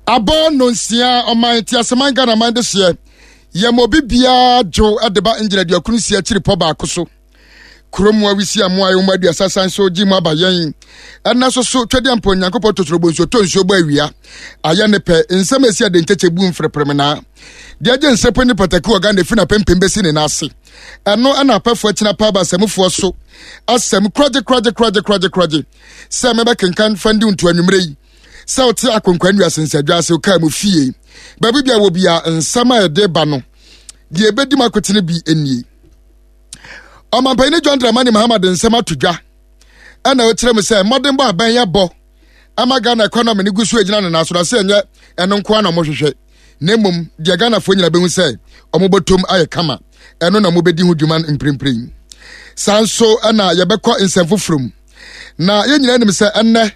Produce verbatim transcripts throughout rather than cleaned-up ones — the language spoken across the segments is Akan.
Abo nonsia oman ti aseman Ghana man this year. Yemobi bia jo adeba engineer de akunu sia chiri po baako so. Kromu awisi amoa yoma de asasan so jima bayen. Ana so so twede ampo nyankopɔ totorobo nso to nso bo awia. Aya ne pe nsɛm esi ade ncheche bu mfrepremena. De agye nsɛpɛ ne pataki organ de fina pempem besi ne nase. Ɛno ana apafo akina pa ba asɛmfo so. Asɛm kroje kroje kroje kroje kroje. Sɛ meba kenkan fandi unto anwumre yi. Sɛ wote akonkwan wi asensadwa ase ka mu fie. Babi bia wo bia nsama ede ba no. De ebedi makotene bi enie. Omampani John Dramani Muhammad nsama tudwa. Ana wokyerɛ mu sɛ modern ba ban ya bɔ. Ama Ghana economy ni gusu agina na naso na sɛ nyɛ ɛno nko ana mohwehwɛ. Nemum de Ghana fo nyina behu sɛ omobotom aye kama. Ɛno na mobedi hu dwuma mprempren. Sanso ana yɛbɛkɔ nsɛmfo from. Na yɛ nyina nim sɛ ɛnɛ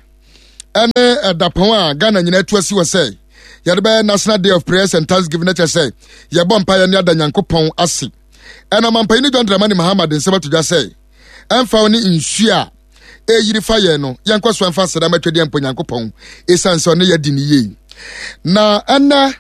ɛne ɛdapɔn a Ghana nyina tu asi wɔ sɛ yɛde National Day of Prayers and Thanksgiving na kyerɛ sɛ yɛbɔ mpa yɛ ne ada Nyankopɔn ase. Ɛna Omampani John Dramani Muhammad nsɛm to just say ɛmfa oni nsu a ɛyiri fa yɛ no yɛnkɔ so ɛmfa sɛda matwɛde mpo Nyankopɔn ɛsan sɛ ɔne yɛdi ne yie. Na ɛna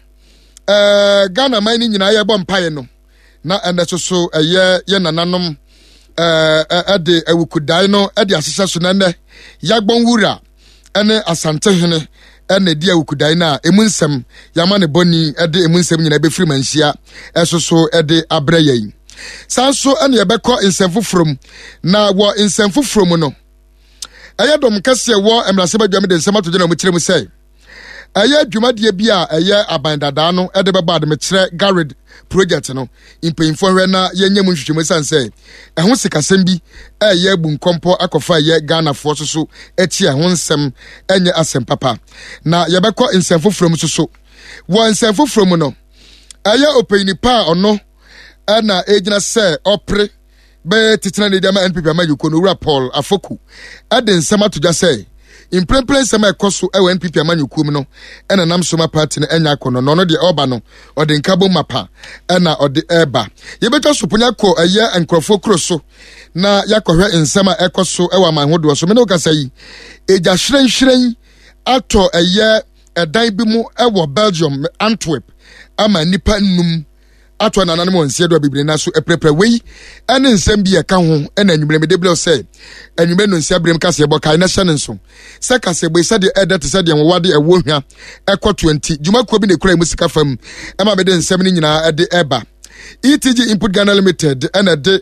ɛɛ Ghana man ni nyinaa yɛbɔ mpa yɛ no na ɛnɛ so so ɛyɛ yɛ nananom ɛɛ ɛde awukudai no ɛde ahyehyɛ so na ɛnɛ yagbɔn wura ɛne asantehene ɛna di awukudai na emu nsɛm yama ne bɔni ɛde emu nsɛm nyinaa bɛfiri manhyia ɛso so ɛde abrɛ yɛn. Sanso ɛna yɛbɛkɔ nsɛmfo from na wɔ nsɛmfo from no ɛyɛ dɔm kɛseɛ wɔ emrasɛbadwam de nsɛm ato gye na ɔmo kyerɛ mu sɛ ɛyɛ dwumadie bi a ɛyɛ aban dadaa no ɛde bɛba ade mekyerɛ Garrett project no mpanyinfo hwɛ na yɛnyɛ mu nhwehwɛmu san sɛ ɛho sikasɛm bi ɛyɛ bu nkɔmpɔ akɔfa ɛyɛ Ghana foɔ so so ɛti ɛho nsɛm ɛnyɛ asɛm papa. Na yɛbɛkɔ nsɛmfo from so so wɔ nsɛmfo from no ɛyɛ opanyini pa a ɔno ɛna egyina sɛ ɔpre bɛyɛ titena ne diama N P P ama yuko no wura Paul Afoku ɛde nsɛm ato gya sɛ imprempren nsɛm ɛkɔ so ɛwɔ N P P ama yuko mu no ɛna nam soma party no ɛnya akɔ no no deɛ ɔba no ɔde nkabo mapa ɛna ɔde ɛba yɛbɛtwa so ponya kɔ ɛyɛ nkrɔfo kro so na yakɔhwɛ nsɛm a ɛkɔ so ɛwɔ amanhodo so me ne wokasa yi egya hyiren hyiren atɔ ɛyɛ ɛdan bi mu ɛwɔ Belgium Antwerp ama nipa nnum atwa nananom onsie do bibire na so eprepre wei ene nsem bi eka ho ena anwumre mede bile say anwumre no nsia brem kase ebo kai na hye ne nso se kase bo ise de edet se de wowade ewo hwa ekɔ twenty dwumakuo bi ne kura mu sika fam ema mede nsem ni nyina ede eba E T G Input Ghana Limited ena de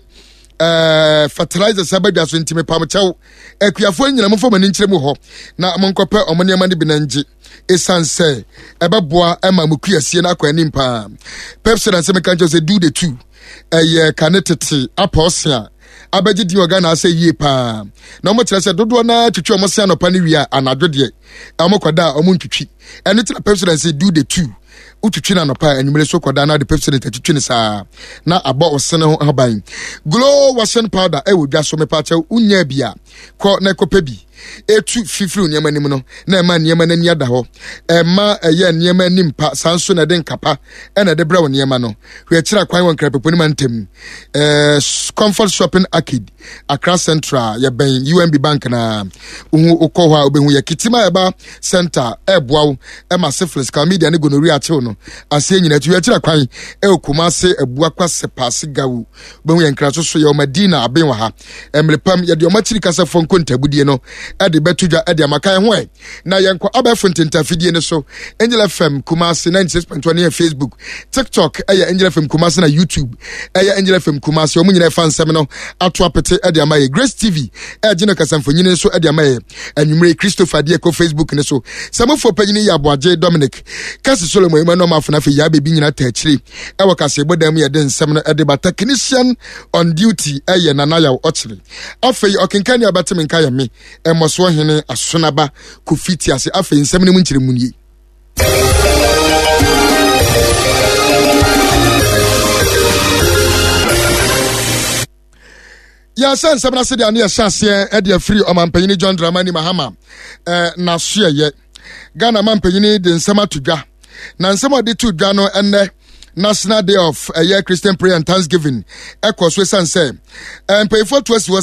Uh, fertilizer sabadwa so ntime pamchaw akuafo nyina mo foma ni nkyerɛ mu hɔ na mo nkɔpɛ ɔmo nneɛma ne bi na ngye esan sɛ ɛbɛboa ɛma mo kuasie na akɔ anim paa. Pepsi na sɛme kankyɛ sɛ do the two ɛyɛ kanetete apɔsia abɛgye di Ghana asɛ yie paa na ɔmo kyerɛ sɛ dodoɔ na twitwi ɔmo se anɔpa ne wia anadwo deɛ ɔmo kɔda ɔmo ntwitwi ɛne tena Pepsi na sɛ do the two utwitwi na nopa anwumre so koda na de Pepsi ne tatwitwi ne saa na abɔ osene ho aban glow washing powder e wodwa so mepa che unya bia kɔ na kɔpɛ bi etu fifiri niema nim no na ema niema na ni ada hɔ ema eye niema nim pa sanso na de nkapa e na de bra wo niema no hwe kira kwan won krapepo ni mantem eh Comfort Shopping Arcade Accra Central ye ben U N B Bank na uhu ukɔ hɔ a obehu ye kitima eba center e boawo e ma syphilis chlamydia ne gonorrhea chew no ase nyina tu hwe kira kwan e okuma se abua kwase paase gawo obehu ye nkra so so ye o Madina aben wa ha emlepam ye de o machiri kasa fon kontabudie no ade betudwa ade amakan ho e na yenko abafo ntentafidie ne so Angel F M Kumasi ninety-six point one ne Facebook TikTok eye Angel F M Kumasi na YouTube eye Angel F M Kumasi omu nyina fa nsem no ato apete ade amaye Grace T V e gina kasamfonyine so ade amaye anwumre Christopher de ko Facebook ne so samofo panyini ya Aboaje Dominic Kasi Solomon Emmanuel Mafuna fe ya bebi nyina ta akire e wakase bodam ye de nsem no ade ba technician on duty eye nanaya ochire afei okenkani abatem nka ya me moso hene asonaba kofiti ase afa nsɛm ne mu nkyere mu nie ya san nsɛm na se de ane ya hyase e de free Omampanyini John Dramani Mahama eh na so ye Ghana Omampanyini de nsɛm atodwa na nsɛm ade to dwa no enne National Day of a uh, year Christian Prayer and Thanksgiving. Eko so san say. And pay for to us was say.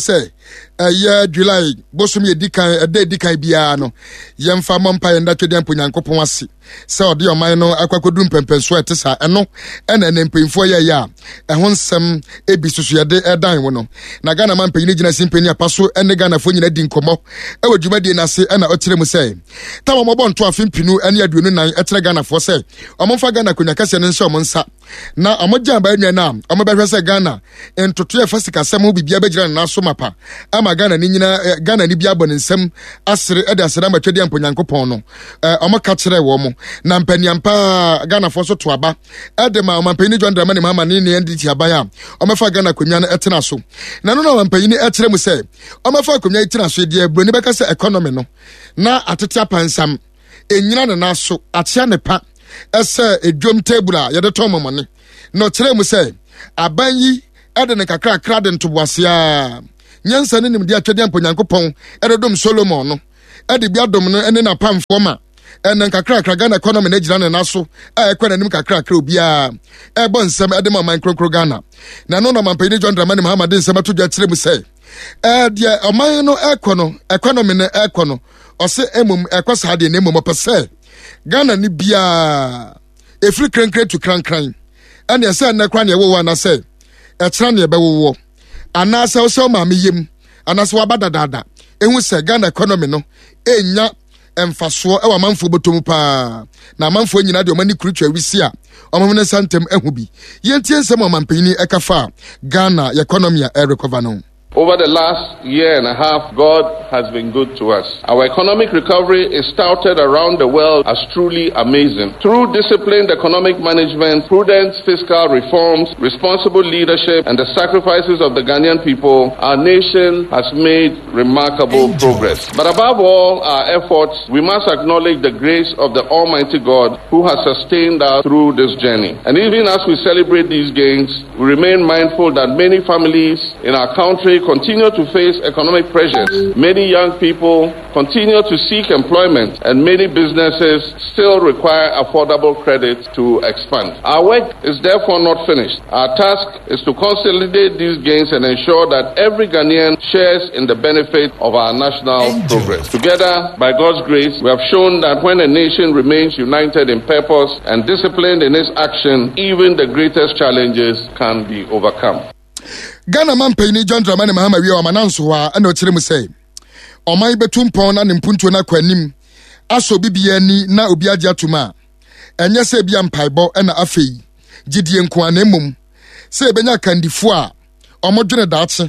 ɛyɛ July bosom yɛ dikan ɛda dikan biara no yɛmfa mompa yɛnda twɛde ampo Nyankopɔn ase sɛ ɔde ɔman no akwakodu mpɛmpɛnso ɛte saa ɛno ɛna ne mpanyinfoɔ yɛ yɛ a ɛho nsɛm ebi soso yɛde ɛdan wo no na Ghana man panyin gyina simpani apa so ɛne Ghanafoɔ nyina di nkɔmmɔ ɛwɔ dwumadie n'ase ɛna ɔkyerɛ mu sɛ tam ɔmɔbɔ nto afimpinu ɛne aduonu nan ɛkyerɛ Ghanafoɔ sɛ ɔmomfa Ghana konya kɛseɛ no nhyɛ ɔmo nsa na ɔmogya aba nua no a ɔmobɛhwɛ sɛ Ghana ntoto yɛ fa sikasɛm ho bibia bɛgyina ne naso mapa ama Ghana ni nyina Ghana ni bia bɔ ne nsɛm asere ɛde asere ama twɛde ampo Nyankopɔn no ɔmo ka kyerɛ wɔ mo na mpaniampa Ghanafoɔ so to aba ɛde ma ɔmampani John Dramani Mahama ne ne ndi ti aban a ɔmɛfa Ghana konya no ɛtena so na no na ɔmampani ɛkyerɛ mu sɛ ɔmɛfa konya ɛtena so deɛ broni bɛka sɛ economy no na atete apansam enyina ne naso akyea ne pa ɛsɛ edwom table a yɛde tɔn momone na ɔkyerɛ mu sɛ aban yi ɛde ne kakra kakra de ntoboasea nyansa ne nimde atwede ampo Nyankopɔn ɛde dom Solomon no ɛde bia dom no ɛne na pamfo ma ɛne kakra kakra Ghana economy na gyina ne naso a ɛkɔ nanim kakra kakra obia ɛbɔ nsɛm ɛde ma man kronkro Ghana na no na mampani John Dramani Mahama de nsɛm ato dwa kyerɛ mu sɛ ɛdeɛ ɔman no ɛkɔ no economy no ɛkɔ no ɔse emum ɛkɔ saa de ne emum ɔpɛ sɛ Ghana ni bia efiri krenkre to krankran ɛne ɛsɛ nnɛ kra ne ɛwɔ na sɛ ɛkyerɛ ne ɛbɛwɔ anasa wo ma me yem anasa waba dadada ehu sɛ Ghana economy no enya emfaso e wa manfo botom pa na manfo nyina de o mani kurutwa wisi a omom ne santem ehu bi yentie nsɛm o mampani ekafa Ghana economy a e recover no. Over the last year and a half, God has been good to us. Our economic recovery is touted around the world as truly amazing. Through disciplined economic management, prudent fiscal reforms, responsible leadership, and the sacrifices of the Ghanaian people, our nation has made remarkable progress. But above all our efforts, we must acknowledge the grace of the Almighty God who has sustained us through this journey. And even as we celebrate these gains, we remain mindful that many families in our country continue to face economic pressures. Many young people continue to seek employment, and many businesses still require affordable credit to expand. Our work is therefore not finished. Our task is to consolidate these gains and ensure that every Ghanaian shares in the benefit of our national progress. Together, by God's grace, we have shown that when a nation remains united in purpose and disciplined in its action, even the greatest challenges can be overcome. Ghana man payini John Dramani Mahama wi o mananso wa na o kire mu sei oman betumpon na ne mpuntuo na kwanim aso bibia ni na obi age atuma enye se bia mpaibɔ na afei gidie nko anemum se benya kandifo a omodwene daache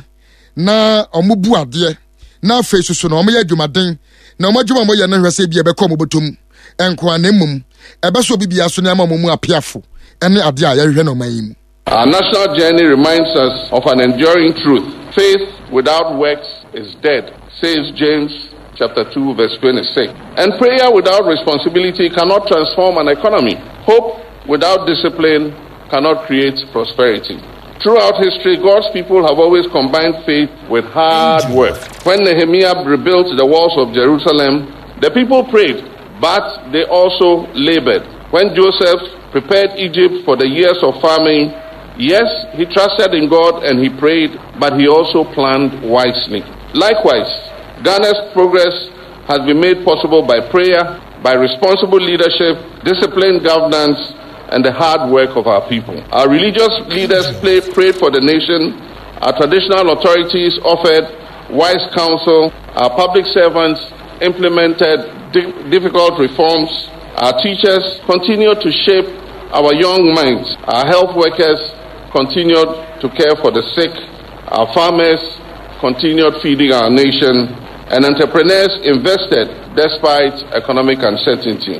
na omubu ade na afei soso na omye adwumaden na omodwuma moye na hwese bia bɛkɔ mobotom enko anemum ebeso bibia so na mamomu apiafo ene ade a yɛhwɛ no man yi. Our national journey reminds us of an enduring truth. Faith without works is dead, says James chapter two, verse twenty-six. And prayer without responsibility cannot transform an economy. Hope without discipline cannot create prosperity. Throughout history, God's people have always combined faith with hard work. When Nehemiah rebuilt the walls of Jerusalem, the people prayed, but they also labored. When Joseph prepared Egypt for the years of famine, yes, he trusted in God and he prayed, but he also planned wisely. Likewise, Ghana's progress has been made possible by prayer, by responsible leadership, disciplined governance, and the hard work of our people. Our religious leaders play, prayed for the nation, our traditional authorities offered wise counsel, our public servants implemented di- difficult reforms, our teachers continued to shape our young minds, our health workers continued to care for the sick, our farmers continued feeding our nation, and entrepreneurs invested despite economic uncertainty.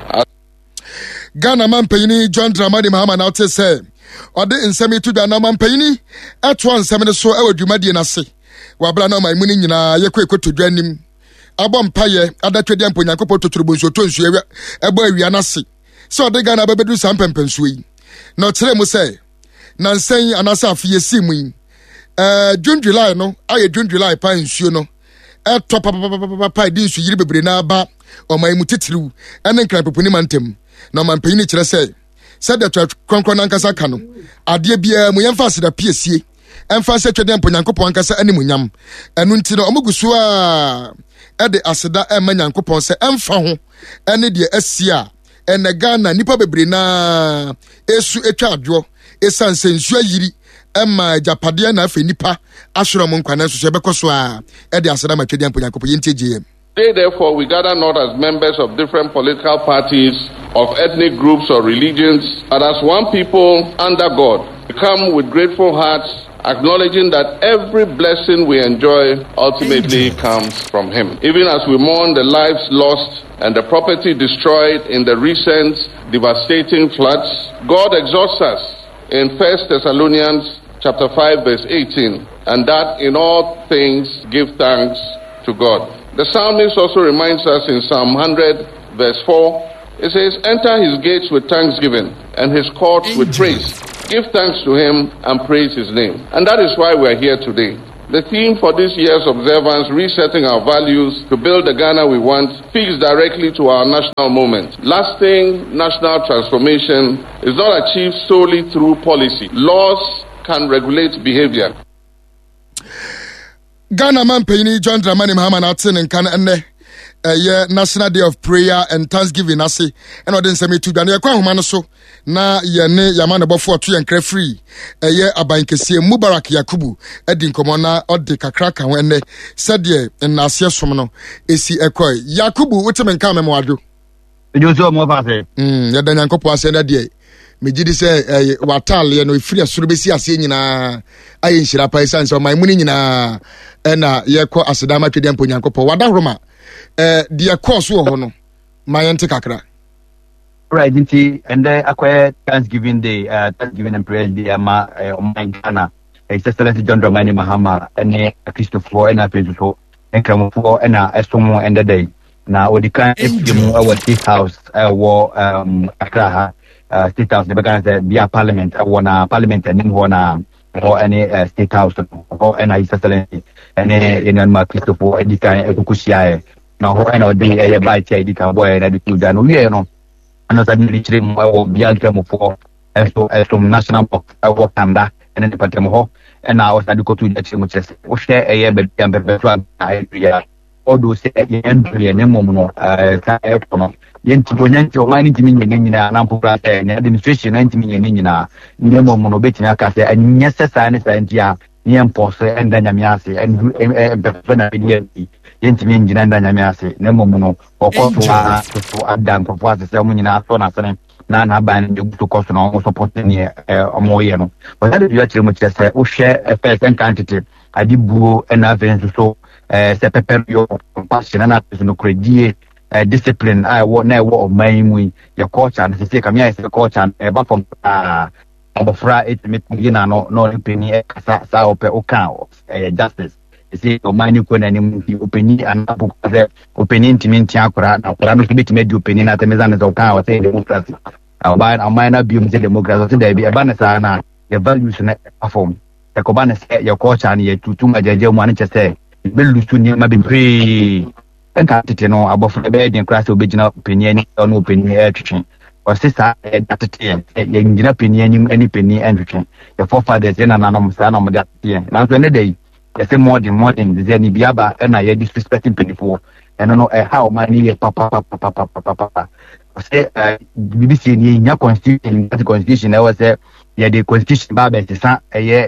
Ghana man payini John Dramani Mahama na ote say ode nsɛm to da na man payini eto nsɛm ne so e wadwumadie na se wabra na man mu ni nyina yekɔ ekoto dwanim abɔ mpaye adatwedi ampo Nyankopɔn toturubo nso to nsu ewia ɛbɔ awia na se sɛ ode Ghana bebedu sam pempensuo yi na ɔkyerɛ mu sɛ na nsɛn anasa afie si mu yi eh June July no aye June July pa nsuo no ɛtɔ papa pa di nsu yiri bebre na aba ɔman mu titiriw ɛne nkran poponi mantem na man payini kyerɛ sɛ sɛ da kronkron ankasa ka no ade bia mu yɛmfa aseda piesie ɛmfa sɛ twɛdeɛ mpo nyankopɔn ankasa animuonyam ɛno nti no ɔmo gu so a ɛde aseda ɛma nyankopɔn sɛ ɛmfa ho ɛne deɛ asi a ɛnɛ Ghana nipa bebree na esu etwa adwo esan sɛ nsu ayiri ɛma japadeɛ na afɛ nipa asoro mo nkwana nso so ɛbɛkɔ so a ɛde aseda ma twɛdeɛ mpo nyankopɔn yɛntie gye Today, therefore, we gather not as members of different political parties, of ethnic groups or religions, but as one people under God. We come with grateful hearts, acknowledging that every blessing we enjoy ultimately comes from Him. Even as we mourn the lives lost and the property destroyed in the recent devastating floods, God exhorts us in First Thessalonians chapter five, verse eighteen, and that in all things give thanks to God. The psalmist also reminds us in Psalm one hundred, verse four, it says, enter his gates with thanksgiving and his courts with praise. Give thanks to him and praise his name. And that is why we are here today. The theme for this year's observance, resetting our values to build the Ghana we want, speaks directly to our national moment. Lasting national transformation is not achieved solely through policy. Laws can regulate behavior. Ghana man payini John Dramani Mahama na ate nkan enne eh National Day of Prayer and Thanksgiving ase eno de nsemi tu dwane yakwa homa no so na ye ne yama ne bofo to yankra free eh abankesie Mubarak Yakubu edi nkomo na ode kakra ka ho enne sede nnase som no esi ekoi Yakubu wote menka memo ado ejo mo fa se mm ye dan yankopo ase na de megidi se eh watale no free asoro besi ase nyina aye nhira pa isan so mai muni nyina ena yekọ asedama twede mpo nyankopọ wadahoroma eh de course wo ho no mayente kakra right nti and akwa Thanksgiving Day uh, Thanksgiving and Prayer Day ama uh, on Ghana His Excellency John Dramani Mahama ene Christopher ena Pedro enkramofo ena esomo end day na odikan efimu our State House uh, wo um Accra uh, State House the Ghana bia Parliament uh, wona Parliament and wona or any uh, State House or any His Excellency any in my Christopher edikan ekukusia na ho ena odi e ba tie edikan boy na du da no wie no ana sa ni chire mo wo bia nkramofo eso eso national box wo kanda ene ne patem ho ena o sa du ko tu da chire mo chese wo hwe eye be bia be be so a odo se e ndre ne mom no eh ka e kono yenti bonyanti o mani timi nyene nyina na mpura se ne administration na timi nyene nyina ne mom no betina aka se anya sesa ne sa ntia ne empose enda nyame ase en be na bidia yenti mi nyina enda nyame ase ne mom no okoto a so adan profo ase se mo nyina so na sene na na ban de gutu koso no mo support ne omoye no o da de ya chire mo chire se o hwe person quantity adi buo na avensu so eh se pepper yo passion na no credit eh discipline I want na wo man mu your culture na se kamia se culture e ba from ah abofra it me gina no no penny e kasa sa ope o kan eh justice se o man ko na nim openi anabu se openi ntimi ntia akora na akora no bit me di openi na temeza na so kan o se democracy aba amai na biom se democracy so da bi e ba na sa na your values na perform e ko ba na se your culture na ye tutum ajaje mu an chese belusu ni ma bempree enka tete no abofra be den class obegina penny ani no penny e twetwe o sisa e datete ye ngina penny ani ani penny e twetwe the forefathers na nanom sa na mo datete na so ne dey ye say modern modern de ni biaba na ye disrespecting penny for eno no e how many ye papa papa papa papa o say B B C ni nya constitution that constitution e was say ye the constitution ba be sisa e ye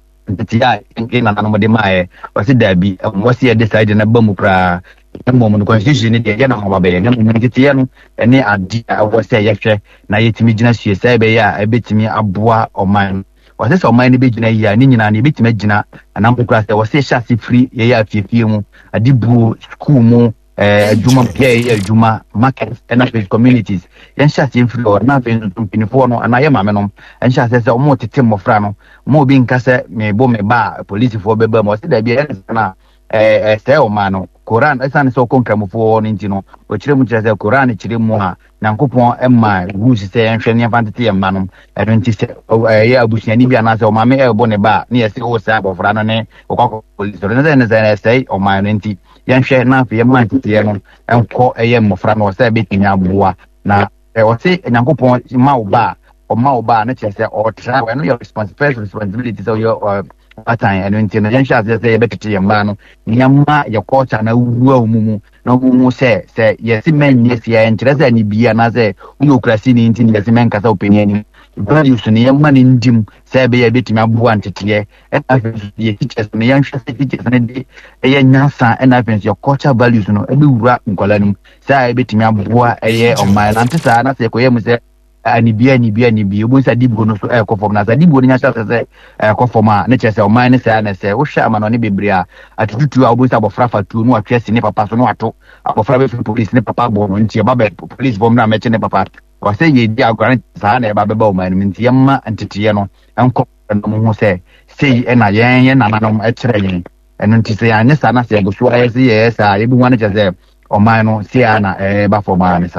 ntia ngina na no de mae wasi dabi wasi e decide na bamu pra mo mo constitution ni de na ho ba be na mo ntia no ene adi wasi e yehwe na yetimi gina hie sai be ya e betimi aboa oman wasi so oman ni be gina ya ni nyina na e betimi gina na mo kra se wasi sha si free ye ya fiefie mu adi bu school mu eh juma pia juma market and communities yen sha se free or na be mpinifo no ana ye mame no en sha se se o mo tete mofra no mo bi nka se me bo me ba police fo be ba mo se da bia yen na eh se o ma no Quran esa ne so konkramfo no nti no o kire mu kire se Quran kire mu ha Nyankopon emma rules se en hwe ne fantete ye ma no e nti se ye abusuani bia na se o ma me e bo ne ba ne ye se o sa bofra no ne o kwa police no ne ne se se o ma no nti yen hwe na fe ye ma tete no enko eye mofra no se be tinya aboa na e o se Nyankopon ma o ba o ma o ba na kire se o tra we no your responsibility responsibility so your atan ɛno nti no yɛnhyɛ ase sɛ yɛbɛtete yɛn mmaa no nneɛma yɛ culture na wua mu mu na ɔmo sɛ sɛ yɛsi mɛnyɛ si yɛ nkyerɛ sɛ ne bia na sɛ woyɛ okrasi ne nti ne yɛsi mɛnkasa opani anim values ne yɛma ne ndim sɛ ɛbɛyɛ bɛtumi aboa nteteɛ ɛna afei yɛ teachers no yɛnhwɛ sɛ teachers no de ɛyɛ nyansa ɛna afei yɛ culture values no ɛbɛwura nkɔla no mu sɛ ɛbɛtumi aboa ɛyɛ ɔman nante saa na sɛ ɛkɔyɛ mu sɛ anibia anibia anibia obo nsa dibo no so ɛkɔ fam na sɛ dibo no nya hyɛ sɛ ɛkɔ fam a ne kyerɛ sɛ ɔman ne sɛ na sɛ wohwɛ amano ne bebree a atututu a obo nsa abɔfra fatuo no atwe si ne papa so no ato abɔfra bɛfiri police ne papa bɔ no nti ɛba bɛ police bɔ mu na mɛkye ne papa wɔsɛ yɛ di agorɔ saa na ɛba bɛba ɔman no nti yɛma nteteɛ no ɛnkɔ no ho sɛ sei ɛna yɛn yɛn nananom ɛkyerɛ yɛn ɛno nti sɛ yɛanyɛ saa na sɛ yɛgo so ayɛ sɛ yɛyɛ saa yɛbi ho ne kyerɛ sɛ ɔman no sia na ɛba fam a ne sa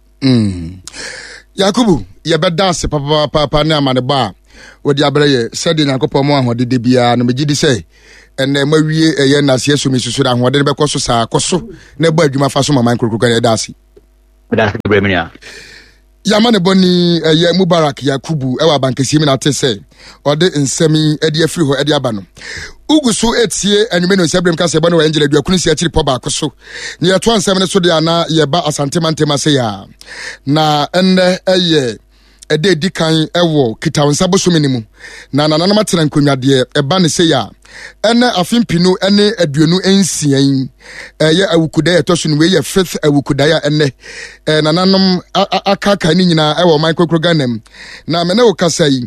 Yakubu yɛbɛda ase papa ne amane ba wɔde abrɛ yɛ sɛde Nyankopɔn mu ahode de bia no megye di sɛ ɛnɛ mawie ɛyɛ nase asumi susu da ahode ne bɛkɔ so saa kɔ so na ba adwuma fa so maman krokro kan yɛda ase bɛda ase brɛ me ya Yamane boni ɛyɛ Mubarak Yakubu ɛwɔ abankɛsie mi na te sɛ ɔde nsɛm ɛde afiri hɔ ɛde aba no ugusu etie anwume no nsɛbrem ka sɛ bɔ no wɔ Angela duakunu si akyiri pɔ baako so ne yɛto nsɛm ne so de ana yɛba asantemantem ase ya na ɛnɛ ɛyɛ ɛde di kan ɛwɔ kitawnsa bosomi ne mu na nananom atena nkonnwadeɛ ɛba ne sɛ ya ɛnɛ afimpinu ɛne aduonu ensian ɛyɛ awukuda ɛtɔ so no wei yɛ fifth awukuda ya ɛnɛ ɛ nananom akaka ne nyinaa ɛwɔ Michael Kroganam na mene wo kasa yi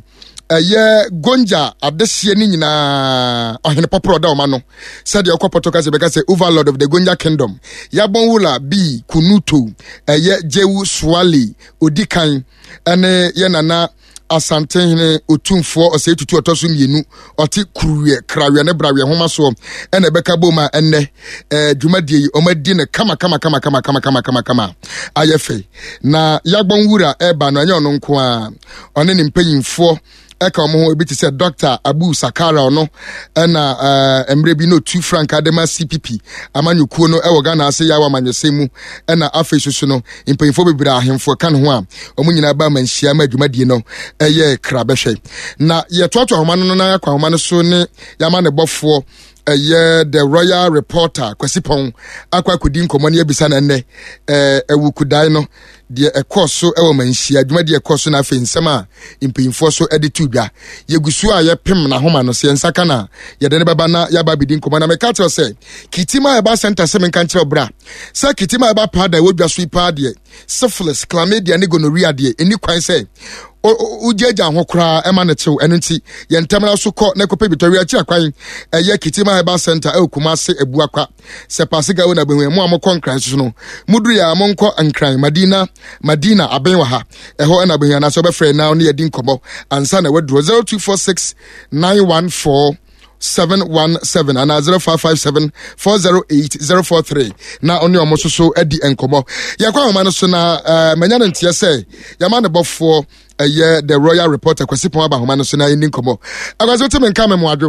ɛyɛ gonja adesie ne nyinaa ɔhene poporo da ɔma no sɛdeɛ ɔkɔpɔtɔ kasa bɛka sɛ overlord of the Gonja kingdom yabon wula bi kunuto ɛyɛ jewu swali odikan ɛne yɛ nana asantehene otumfoɔ ɔsɛ tutu ɔtɔ so mienu ɔte kuruwe krawe ne brawe homa so ɛna bɛka boma ɛnɛ eh dwumadie yi ɔmadi ne kama kama kama kama kama kama kama kama ayɛfɛ na yagbon wura ɛba no anya ɔno nko a ɔne ne mpanyimfoɔ eka omo ho ebi te sɛ Doctor Abu Sakara ono ɛna eh emre bi no two franc adema C P P amanyukuo no ɛwɔ Ghana ase yawa manyese mu ɛna afei soso no mpanyimfo bebre ahemfo ka ne ho a ɔmo nyina ba manhyia ma adwumadie no ɛyɛ krabɛhwɛ na yɛtoato ahoma no na yakwa ahoma no so ne yama ne bɔfoɔ ɛyɛ the Royal Reporter Kwasipon akwa kodi nkɔmɔ ne yɛbisa na nnɛ eh awukudai no de ɛkɔ so ɛwɔ manhyia adwumadie ɛkɔ so na afei nsɛm a mpanyimfoɔ so ɛde tu dwa yegusu a yɛpem na homa no sɛ nsaka na yɛde ne baba na yaba bidi nkɔmɔ na meka kyerɛ sɛ kitima ɛba center sɛ menka nkyerɛ bra sɛ kitima ɛba pada ɛwɔ so ipa de syphilis chlamydia ne gonorrhea de eni kwan sɛ ujeja ho kra ema ne tew eno nti ye ntamra so kɔ na kɔpɛ bitɔre akyi akwan ɛyɛ kitima heba center e kuma se ebuakwa se pasega wona behu mu amokɔ nkran so no muduru ya monkɔ nkran madina madina aben wa ha ɛhɔ ɛna behu na so bɛfrɛ na ne yɛdi nkɔbɔ ansa na waduro zero two four six nine one four seven one seven and zero five five seven four zero eight zero four three na oni omo so so edi enkomo yakwa homa no so na uh, manya no ntia sɛ yama ne bɔfo ɛyɛ the Royal Reporter Kwasipon aba homa no so na eni nkomo akwaso te menka me moadwo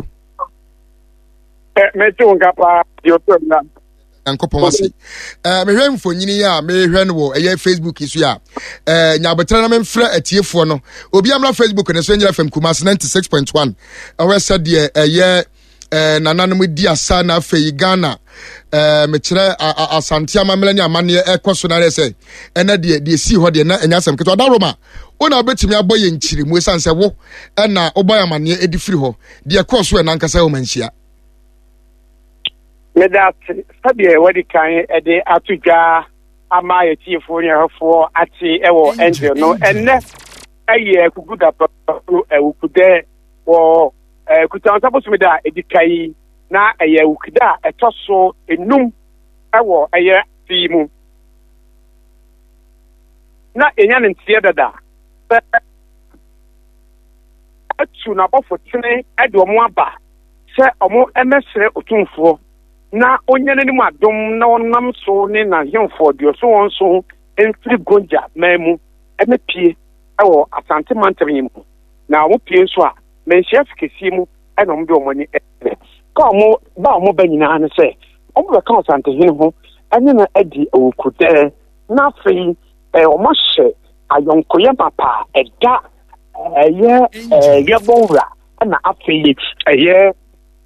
eh me tu ngapa yo to na Yankopɔn wase eh mehwɛ mfonyini a mehwɛ no wɔ ɛyɛ Facebook isu a eh nyabotra na memfrɛ atiefoɔ no obi amra Facebook ne so nyira fam Kumasi ninety-six point one ɛwɔ sɛdeɛ ɛyɛ eh nananom di asa na afei Ghana eh mekyerɛ asante amamela ne amane ɛkɔ so na sɛ ɛna de de si hɔ de na enya asɛm keto da Roma ona betumi abɔ yɛ nkyiri mu esan sɛ wo ɛna ɔbɔ amane edi firi hɔ de ɛkɔ so ɛna nkasa wo manhyia medat sabie wadi kan ede atudwa ama yetiefo ne hafo ati ewo angel no enne aye kuguda pro ewukude wo kutan sabosu da edikai na aye ewukuda etoso enum ewo aye fimu na enya ne ntie dada atu na bofo tene ede omo aba se omo emesre otumfo na onye n'anim adom na onam so ne na hemfo dio so won so entri gonja memu emepie ewo asante mantam mu na mo pie so a menhia fikesi mu ena mo de omani ka mo ba mo ba nyina ne se omo be ka asante hene ho ene na adi awukude na fei e omo hye ayonkoye papa eda eye eye bonra na afei eye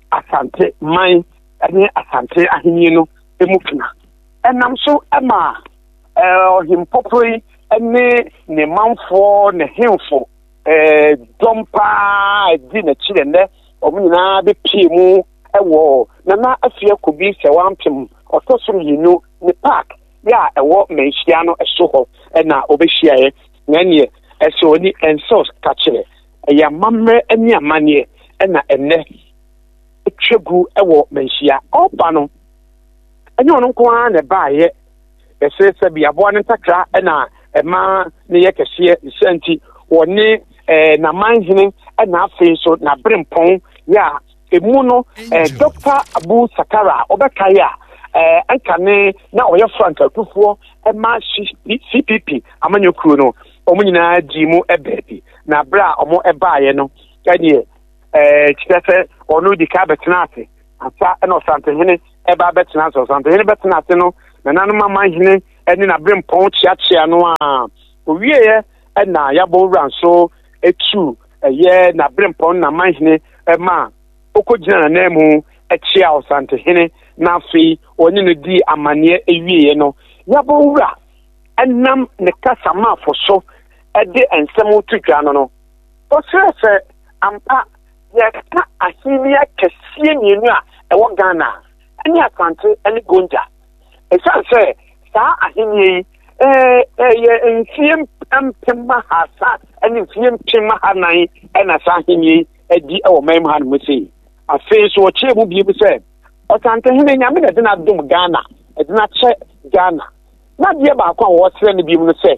asante man ne asante ahenni no emu kena ɛnam so ɛma ɔhimpɔpɔ ne ne manfoɔ ne hemfo dɔm paa di n'akyiri nnɛ ɔmo nyinaa bɛpie mu ɛwɔ Nana Afia Kobi sɛ wampem ɔtɔ so mmienu ne park yɛ a ɛwɔ manhyia no ɛso hɔ ɛna ɔbɛhyiaeɛ na neɛ ɛsɛ ɔni ɛnsɛs ka kyerɛ ɛyɛ amammerɛ ne amanneɛ ɛna ɛnnɛ ɛtwa gu ɛwɔ manhyia ɔba no ɛnyɛ ɔno nko ara na ɛbaayɛ ɛsɛ sɛ bi aboa no ntakra ɛna ɛma ne yɛ kɛseɛ nhyɛ nti wɔne ɛɛ namanhene ɛna afei so n'aberempɔn yɛ a emu no ɛɛ Doctor Abu Sakara ɔbɛkae a ɛɛ ɛnka ne na ɔyɛ Frank Atufoɔ ɛma C P P amanyɔkuo no ɔmo nyinaa gyi mu ɛbɛɛbi na abere a ɔmo ɛbaayɛ no ɛneɛ ɛɛ kyerɛ sɛ ɔno di ka bɛtena ase asa ɛna ɔsantehene ɛba bɛtena ase ɔsantehene bɛtena ase no nananom amanhene ɛne n'aberempɔn kyeakyea no a owieɛ ɛna yɛabɔ wura nso etu ɛyɛ n'aberempɔn n'amanhene ɛma okɔgyina n'anan mu ɛkyea ɔsantehene na afei ɔne no di amanneɛ ewieɛ no yɛabɔ wura ɛnam ne kasamaafo so ɛde nsɛm to dwa no no ɔsrɛ sɛ ampa yɛka ahenni akɛseɛ mmienu a ɛwɔ Ghana ɛne Asante ɛne Gonja ɛsiane sɛ saa ahenni yi ɛyɛ mfie mpem mahasa ɛne mfie mpem mahanan ɛna saa ahenni yi adi ɛwɔ man mu ha no mu sei afei so ɔkyerɛ mu bie bi sɛ ɔsantehene nyame na ɛde no adom Ghana ɛde no akyɛ Ghana na deɛ baako a wɔsrɛ no biem no sɛ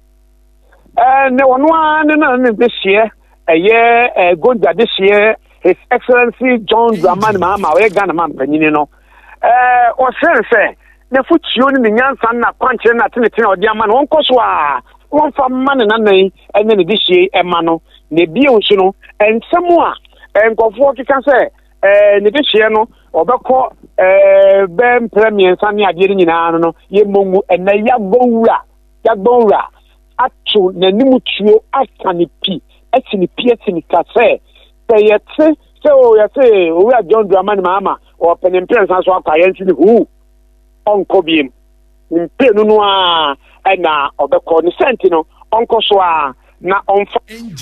ɛɛ ne ɔno ara ne na ne dehyeɛ ɛyɛ Gonja dehyeɛ His Excellency John Dramani Mahama ɔyɛ Ghana man panyin no ɛɛ ɔsrɛ sɛ ne futuo ne ne nyansa na kwankyerɛ na tenetene ɔde ama no wɔnkɔ so a wɔmfa mma ne nanan ɛne ne dehyeɛ ɛma no na ebie nso no nsɛm a nkɔfoɔ keka sɛ ɛɛ ne dehyeɛ no ɔbɛkɔ ɛɛ bɛɛ mpɛ mmiɛnsa ne adeɛ no nyinaa no no yɛmmɔ ngu ɛnɛ yagbɔ wura yagbɔ wura ato n'anim tuo asa ne pi asi ne pi asi ne ka sɛ sɛ yɛte sɛ o yɛte owura John Dramani Mahama ɔpɛ ne mpɛnsa so akɔ ayɛ nsi ne huu ɔnkɔ biem ne mpɛ no no a ɛna ɔbɛkɔ ne sɛnti no ɔnkɔ so a na ɔmfa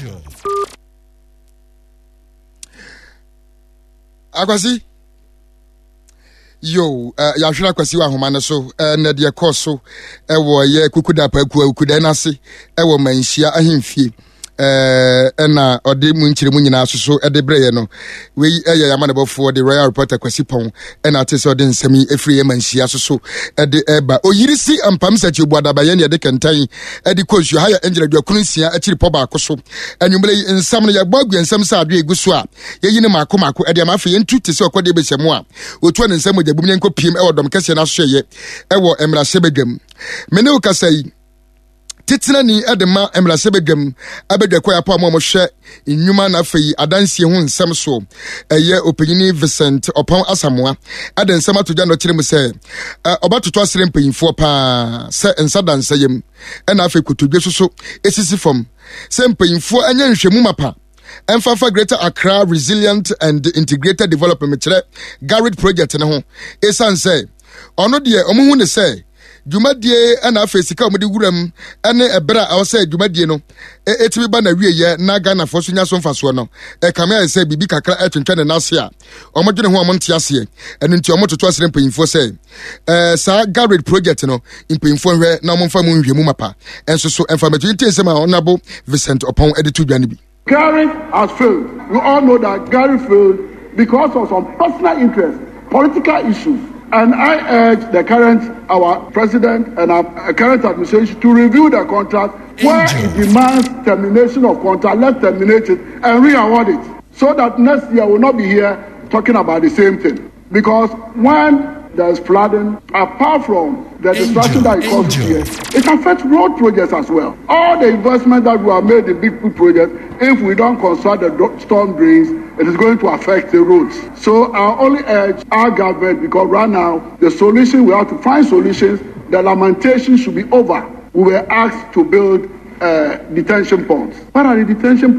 Akwasi yo uh, yahwera Akwasi wa homa ne so uh, na de kɔ so ɛwɔ yɛ kukuda pa ku kukuda na se ɛwɔ manhyia ahemfie eh ɛna ɔde mu nkyire mu nyinaa soso ɛde brɛɛ no wei ɛyɛ yamanebɔfoɔ de Royal Reporter Kwasi Pɔn ɛna ate sɛ ɔde nsɛm yi efiri yɛ manhyia soso ɛde ɛba oyirisi ampam sachi obuadaba yɛ ne ɛde kentan ɛde kɔnsu ha yɛ Angela Duakunu nsia akyiri pɔ baako so anwumle nsɛm no yɛbɔ agu nsɛm sɛ adwe egu so a yɛyi ne maako maako ɛde ama afɛ yɛntu te sɛ ɔkɔde behyɛmu a otu ne nsɛm ogya bum yɛnkɔ piem ɛwɔ dɔm kɛse na so yɛ ɛwɔ emrahyɛ bedwam mene ukasa yi titena ni edema emrase bedwam abedwakwa ya pa mo mo hwe nnwuma na afei adansie ho nsɛm so ɛyɛ opanyini Vincent Opon Asamoah ada nsɛm atogya no kyerɛ mu sɛ ɔbatoto asere mpanyinfoɔ pa sɛ nsadansa yam ɛna afei kotodwe so so esisi fam sɛ mpanyinfoɔ anya nhwɛmu mapa Emfafa Greater Accra Resilient and Integrated Development kyerɛ Garrett Project ne ho esan sɛ ɔno deɛ ɔmo hu ne sɛ dwumadie ana afei sika omudi wuram ene ebra a wose dwumadie no etimi ba na wieye na Ghana fo so nya so mfaso no e kame ya se bibi kakra etwentwe ne nase a omodwene ho omonte ase enu nti omototo asere mpanyinfo se eh sa Garrett Project no mpanyinfo hwe na omomfa mu nhwemu mapa enso so information nsem a onabo Vincent Opon editu dwane bi. Garrett has failed. We all know that Garrett failed because of some personal interest, political issues. And I urge the current, our president and our current administration to review the contract where it demands termination of contract, let's terminate it and re-award it. So that next year we'll not be here talking about the same thing. Because when there's flooding, apart from the destruction that it causes here, it affects road projects as well. All the investment that we have made in big projects, if we don't construct the storm drains, it is going to affect the roads. So I only urge our government, because right now the solution, we have to find solutions. The lamentation should be over. We were asked to build uh, detention ponds. What are the detention ponds?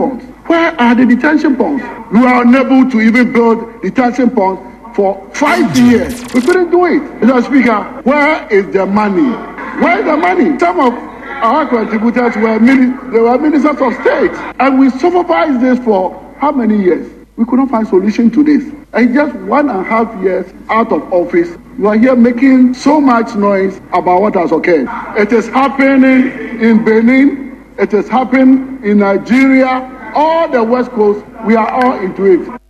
Where are the detention ponds? We were unable to even build detention ponds for five years. We couldn't do it. Mister Speaker, where is the money? Where is the money? Some of our contributors were, mini- they were ministers of state, and we supervised this for how many years? We could not find solution to this. And just one and a half years out of office, you are here making so much noise about what has occurred. It is happening in Benin. It is happening in Nigeria. All the West Coast, we are all into it.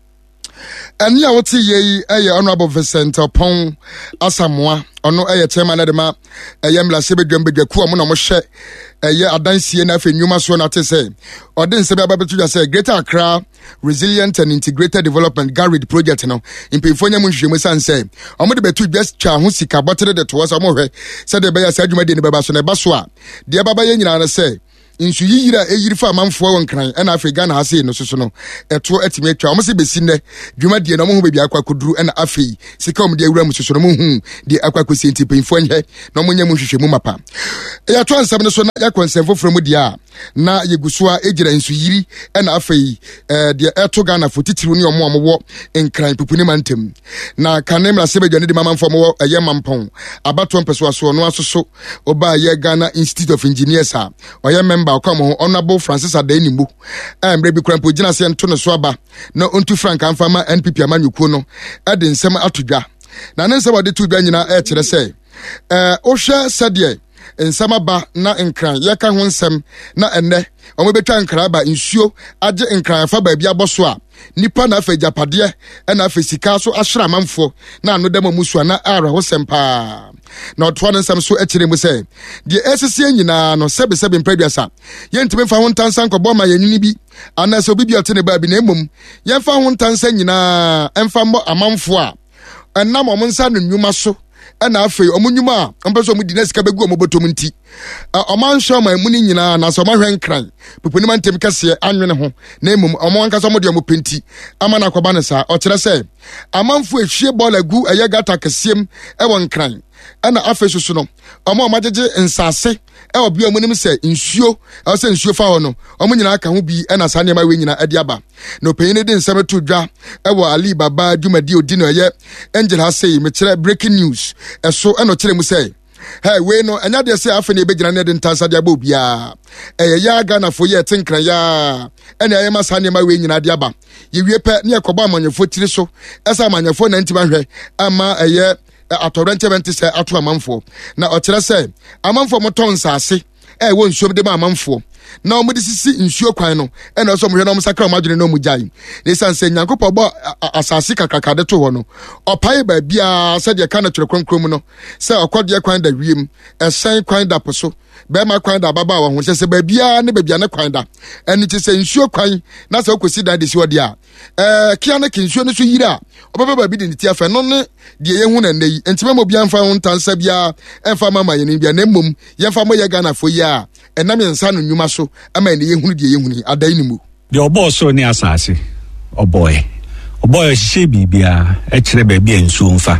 And ya woti ye eye Honorable Vincent Opon Asamoah ono eye chairman adema eye mlase bedwam bedwaku amu na mo hye eye adansie na afa nyuma so na te say odin se bia babetu ya say Greater Accra Resilient and Integrated Development GARID project no impinfonya mu nhwehwemu san say omo de betu just twa ho sika botere de to so mo hwe se de be ya sa adwuma de ne baba so na ba so a de baba ye nyina na say insu yiyira eyiri fa manfo won kran ena Africa na hase no soso no eto atime atwa omo se besi ne dwuma de no mo ho bebi akwa koduru ena afei sika omo de awura mu soso no mo hu de akwa kosi ntipinfo nhwe na omo nya mu hwehwemu mapa ya to ansam ne so na ya konsefo from dia na yegusua ejira insu yiri ena afei eh de eto Ghana fo titiru ne omo omo wo nkran pupuni mantem na kanemla sebedwane de mamanfo mo eye mampon abato mpeso aso no asoso oba ye Ghana Institute of Engineers a oye member Come Honorable Francis Adenimu. I'm Baby Crampo Genasi and Tona Swaba. No unto Frank and Farmer and Pipi Amanukono. Adding some atuja. Nanensa wa de two Benina air to say. Uh, Osha Sadie. En samaba na enkran yaka ho nsem na enne omo betwa nkran ba nsuo age enkran fa ba bia boso a nipa na afa japade e na afa sika so ahra manfo na ano dem musu na ara ho sempa na otwa nsem so akire mu se de esese nyina no sebe sebe mpaduasa yentime fa ho ntansa nkobo ma yanyini bi ana so bibi otene ba bi na emom yemfa ho ntansa nyina emfa mo amanfo a enam omo nsa no nnwuma so ena afei omunyuma ampeso mu dinasika begu omobotom nti omanhwa ma mu ni nyina na so mahwe nkran poponi mantem kase anwene ho na emum omo ankasa mo de mo penti ama na akoba ne sa o kire se amanfo ehwie bola gu eye gata kasiem e won nkran ena afei susu no omo omagege nsase e obi omunim se nsuo e se nsuo fa ho no omo nyina aka ho bi ena sa ne ma we nyina ade aba no peyine de nsame to dwa e wo Ali Baba dwumadi odi no ye angel ha say me kire breaking news eso eno kire mu say hey we no anya de say afa ne begina ne de ntansa de aba obia eh ya Ghana fo ye tenkran ya ena ye masa ne ma we nyina de aba ye wie pe ne yakoba amanyefo tiri so esa amanyefo na ntima hwe ama eye atorente bente se ato amanfo na o kire say amanfo mo ton sase eh wo nsuo de ma amanfo na omo de sisi nsuo kwan no e na so mo hwe na omo sakra omo adwene na omo jai ne sanse nyankopɔ bɔ asase kakaka de to ho no opai ba bia se de ka na twere kronkrom no se okwode kwan da wiem ɛsan kwan da poso be ma kwan da baba wa ho se ba bia ne ba bia ne kwan da eni ti se nsuo kwan na se okosi da de si odi a eh kia na kinsuo no so yira obaba ba bi de ti afa no ne de ye hu na nei entime mo bia mfa ho ntansa bia emfa mama ye ne bia na mmom ye mfa mo ye Ghana fo ye a enam yensa no nnwuma so ama ne ye hunu de ye hunu adai ni mu de obo so ni asase oboy oboy hye bibia e kire ba bia nsuo mfa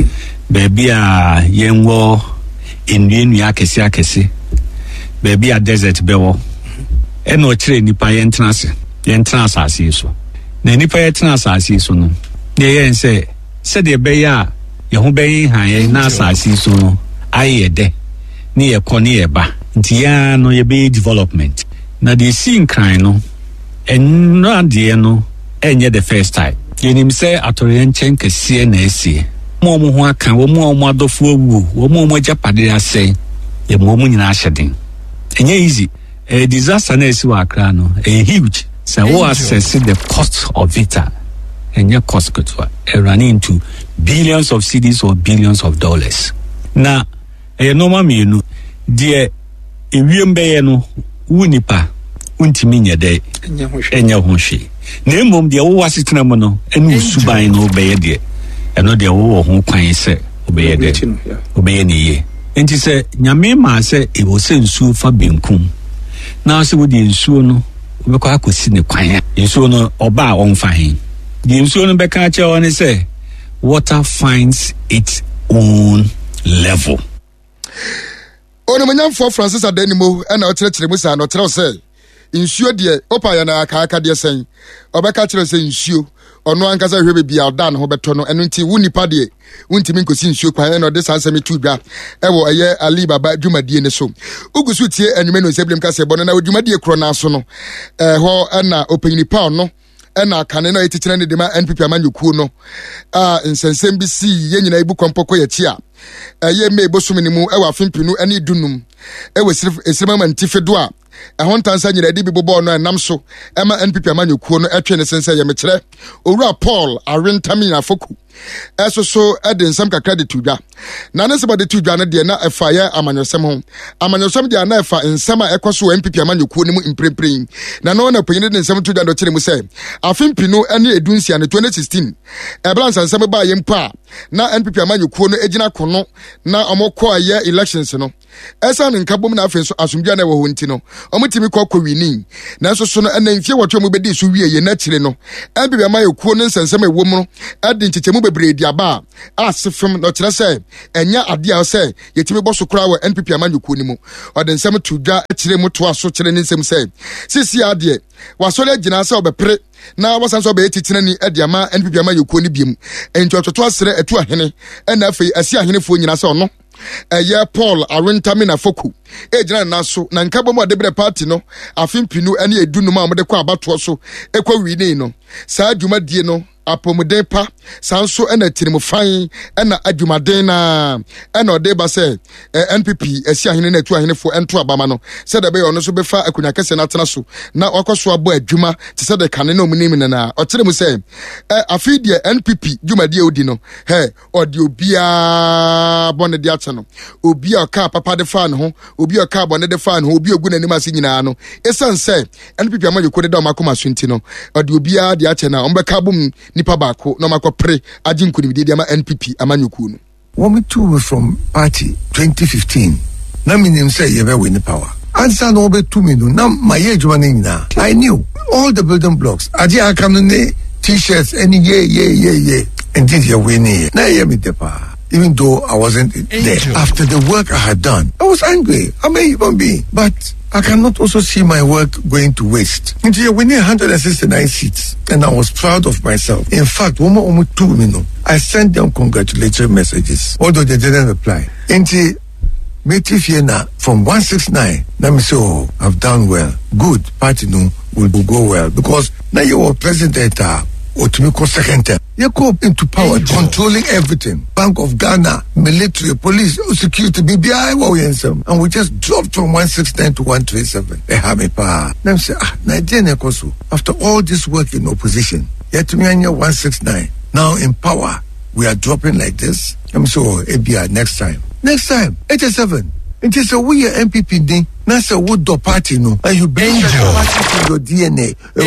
ba bia yenwo enduenu akese akese ba bia desert bewo e no kire nipa ye ntenase ye ntenase asase so na nipa ye ntenase asase so no de ye nse se de be ya ye ho be yin han ye na asase so no aye de ni ye ko ni ye ba nti ya no ye be development na de si nkran no enno ade no enye the first time yenim say atorienchen kese na esi mo mo ho aka wo mo mo adofo awu wo mo mo japade ase ye mo mo nyina ahyeden enye easy a disaster na esi wa Accra no a huge so wo assess the cost of it enye cost go running into billions of cedis or billions of dollars na e normal me no de ewiem be no wunipa untimi nyede enya ho hwe na emom de wo wasetena mo no enu suban no be ye de eno de wo ho kwan se obeye de obeye ne ye enti se nyame ma se e wo se nsu fa benkum na se wo de nsu no wo be kwa akosi ne kwan nsu no oba onfa hin de nsu no be ka che woni se water finds its own level. Ono manyamfo Francis Adenimo ena o kyerɛkyerɛ mu sa no kyerɛw sɛ nsuo deɛ opa ya na aka aka deɛ sɛn ɔbɛka kyerɛ sɛ nsuo ɔno ankasa hwɛ beebi a ɔda ne ho bɛtɔ no ɛno nti wo nipa deɛ wontimi nkosi nsuo kwan ɛna ɔde saa nsɛm tu dwa ɛwɔ ɛyɛ Ali Baba dwumadie ne so ugusu tie anwume no nsɛblem kasa bɔ na dwumadie koro na so no ɛhɔ ɛna opanyini pa ɔno ɛna kane na ɛtikyerɛ ne de ma N P P amanyɔkuo no a nsɛnsɛm bi si yɛ nyina ibu kɔmpɔkɔ yɛ kyi a ɛyɛ me bosom ne mu ɛwɔ afimpinu ɛne dunum ɛwɔ esirima mantife do a ɛho ntansa nyina de bi bobɔ no ɛnam so ɛma N P P amanyɔkuo no ɛtwe ne sensɛ yɛ mekyerɛ owura Paul Arentami Afoku ɛso so ɛde nsɛm kakra de tudwa na ne sɛbɔ de tudwa no deɛ na ɛfa yɛ amanyɔsɛm ho amanyɔsɛm deɛ na ɛfa nsɛm a ɛkɔ so wɔ N P P amanyɔkuo no mu mprempren na no na panyin de nsɛm tudwa no kyerɛ mu sɛ afimpinu ɛne edunsia ne twenty sixteen ɛbla nsɛm ba yɛ mpa na N P P amanyɔkuo no egyina kono na ɔmo kɔ ayɛ elections no ɛsa ne nkabom na afei so asomdwa na ɛwɔ hɔ nti no ɔmo timi kɔ kɔ wini na nso so no ɛna mfie wɔtwe mo bedi so wie yɛ n'akyire no N P P amanyɔkuo no nsɛnsɛm ɛwɔ mu no ɛde nkyekyɛmu bebree di aba a asefem no kyerɛ sɛ ɛnya ade a sɛ yɛtimi bɔ so kora wɔ N P P amanyɔkuo no mu ɔde nsɛm to dwa akyire mu to aso kyerɛ ne nsɛm sɛ sisi adeɛ wasɔre agyina sɛ ɔbɛpere na wasan so ɔbɛyɛ titena ni ɛde ama N P P amanyɔkuo no biem ɛnti ɔtoto asrɛ atu ahene ɛna afei asi ahenefoɔ nyina sɛ ɔno ɛyɛ Paul Arentami Afoku egyina na so na nkabom a debre party no afimpinu ɛne edunum a ɔmde kɔ abatoɔ so ekɔ wini no saa dwumadie no apɔmuden pa sanso ɛna tirimfan ɛna adwumaden na ɛna ɔde ba sɛ N P P asi ahene na atu ahenefo ɛnto abama no sɛ da bɛyɛ ɔno so bɛfa akunya kɛse na tena so na ɔkɔ so abɔ adwuma te sɛ de kane na omunim na ɔkyerɛ mu sɛ afi deɛ N P P dwumadie odi no hɛ ɔde obia bɔne de akyɛ no obi a ɔka papa de fa ne ho obi a ɔka bɔne de fa ne ho obi ogu n'anim ase nyinaa no esan sɛ N P P amanyɔkuo de da ɔmakoma so nti no ɔde obia de akyɛ na ɔmbɛka bom nipa baako na ɔmakɔ pre agye nkonimdie de ama N P P amanyɔkuo no wɔn mi tu from party twenty fifteen na minim sɛ yɛbɛ win power ansa na wɔbɛtu mi no na ma yɛ adwuma no nyinaa I knew all the building blocks agye aka no ne t-shirts ɛne yɛ yɛ yɛ yɛ indeed yɛ winning na ɛyɛ mi dɛ paa. Even though I wasn't there. After the work I had done, I was angry. I'm a human being. But I cannot also see my work going to waste. Until we need one hundred sixty-nine seats, and I was proud of myself. In fact, one more, one more two minutes, I sent them congratulatory messages, although they didn't reply. Until Meti Fiena from one sixty-nine, let me say, oh, I've done well. Good. Party no will go well. Because now you are president, uh, or to make a second term. You go into power, Angel. Controlling everything. Bank of Ghana, military, police, security, B B I, and we just dropped from one sixty-nine to one twenty-seven. They have me power. Then say, ah, Nigeria Koso. After all this work in opposition, yet to me one sixty-nine. Now in power, we are dropping like this. I'm so A B I next time. Next time, eighty-seven. It is a we N P P thing. That's a wood do party no. And you bring the party to your D N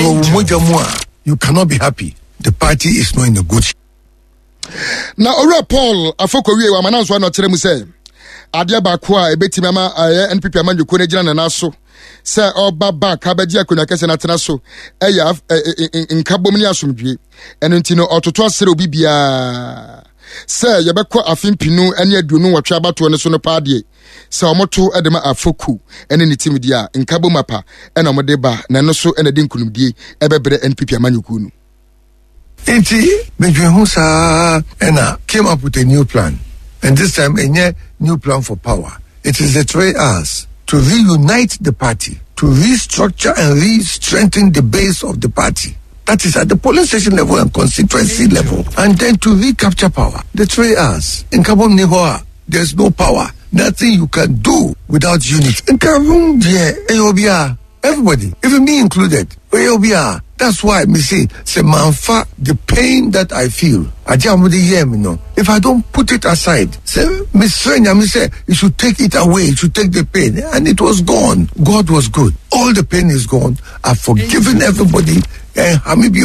A. You cannot be happy. The party is not in a good shape. Na ora Paul Afoko wie wa mananso na kyerɛ mu sɛ ade ba ko a ebetimi ama N P P amanyɔkuo na gyina na so sɛ ɔba ba ka ba gye akonya kɛse na tena so ɛyɛ nkabom ne asomdwie ɛno nti no ɔtoto asere obi bia sɛ yɛbɛkɔ afimpinu ɛne aduonu wɔtwe abato ne so no paadie sɛ ɔmoto ɛde ma Afoku ɛne ne tim dia nkabom apa ɛna ɔmode ba na no so ɛna de nkunumdie ɛbɛbrɛ N P P amanyɔkuo no. Enti, Benjamin and I came up with a new plan. And this time, a new plan for power. It is the three R's to reunite the party, to restructure and re-strengthen the base of the party. That is at the polling station level and constituency level. And then to recapture power. The three R's. In Kabom Nihoa, there's no power. Nothing you can do without unity. In Kabom, yeah, everybody, even me included, that's why me say, say manfa the pain that I feel. If I don't put it aside, say Miss Frenya, me say you should take it away, you should take the pain, and it was gone. God was good. All the pain is gone. I've forgiven everybody, and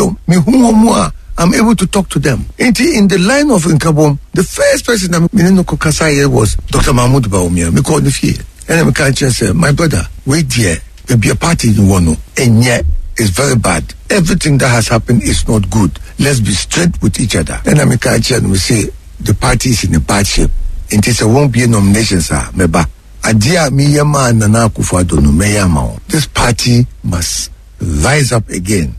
I'm able to talk to them. In the line of Nkabom, the first person I met was Doctor Mahmoud Baumia. Me called the fear, and I can't say, my brother, wait here. Be a party you want to, and yet it's very bad. Everything that has happened is not good. Let's be straight with each other. And I'm and we say the party is in a bad shape. And it won't be a nomination, sir. Meba. Adia miyama nana Akufo-Addo no meyama. This party must rise up again.